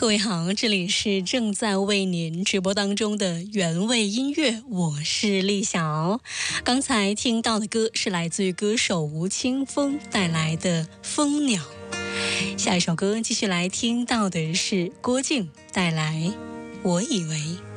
各位好，这里是正在为您直播当中的原味音乐，我是丽晓。刚才听到的歌是来自于歌手吴青峰带来的《蜂鸟》。下一首歌继续来听到的是郭靖带来《我以为》。